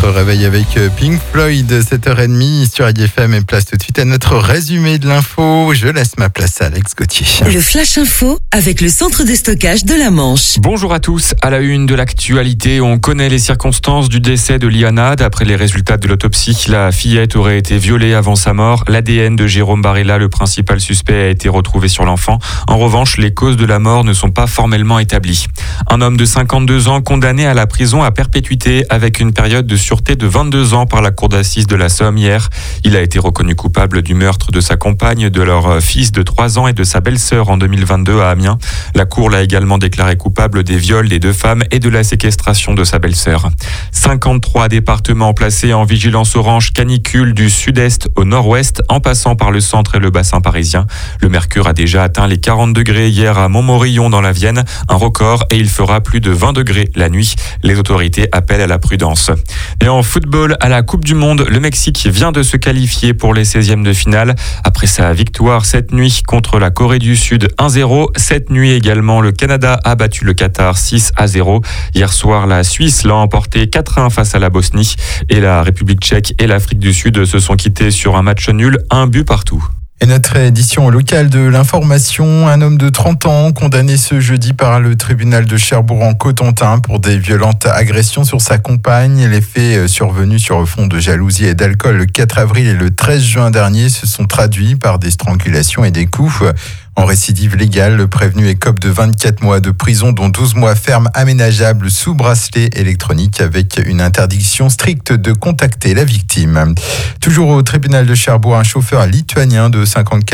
votre réveil avec Pink Floyd, 7h30 sur IDFM, et place tout de suite à notre résumé de l'info. Je laisse ma place à Alex Gauthier. Le Flash Info avec le centre de stockage de la Manche. Bonjour à tous. À la une de l'actualité, on connaît les circonstances du décès de Liana. D'après les résultats de l'autopsie, la fillette aurait été violée avant sa mort. L'ADN de Jérôme Barella, le principal suspect, a été retrouvé sur l'enfant. En revanche, les causes de la mort ne sont pas formellement établies. Un homme de 52 ans condamné à la prison à perpétuité avec une période de sûreté de 22 ans par la cour d'assises de la Somme hier. Il a été reconnu coupable du meurtre de sa compagne, de leur fils de 3 ans et de sa belle-sœur en 2022 à Amiens. La cour l'a également déclaré coupable des viols des 2 femmes et de la séquestration de sa belle-sœur. 53 départements placés en vigilance orange canicule du sud-est au nord-ouest, en passant par le centre et le bassin parisien. Le mercure a déjà atteint les 40 degrés hier à Montmorillon dans la Vienne, un record, et il fera plus de 20 degrés la nuit. Les autorités appellent à la prudence. Et en football, à la Coupe du Monde, le Mexique vient de se qualifier pour les 16e de finale. Après sa victoire cette nuit contre la Corée du Sud 1-0, cette nuit également, le Canada a battu le Qatar 6-0. Hier soir, la Suisse l'a emporté 4-1 face à la Bosnie. Et la République tchèque et l'Afrique du Sud se sont quittés sur un match nul, 1 but partout. Et notre édition locale de l'information, un homme de 30 ans condamné ce jeudi par le tribunal de Cherbourg en Cotentin pour des violentes agressions sur sa compagne. Les faits survenus sur fond de jalousie et d'alcool le 4 avril et le 13 juin dernier se sont traduits par des strangulations et des coups. En récidive légale, le prévenu écope de 24 mois de prison, dont 12 mois ferme aménageable sous bracelet électronique avec une interdiction stricte de contacter la victime. Toujours au tribunal de Cherbourg, un chauffeur lituanien de 54